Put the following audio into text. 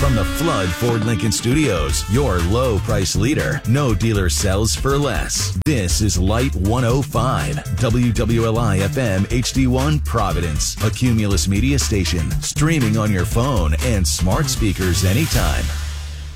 From the Flood Ford Lincoln Studios, your low price leader. No dealer sells for less. This is Light 105, WWLI FM HD1 Providence, a Cumulus Media station, streaming on your phone and smart speakers anytime.